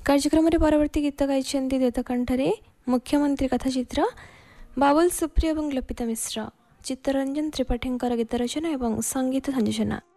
कार्यक्रम परवर्ती गीत गाई द्वैतकंठरे मुख्यमंत्री कथाचित्र बाबुल सुप्रिय और लपिता मिश्र, चित्तरंजन त्रिपाठी गीत रचना और संगीत संयोजना।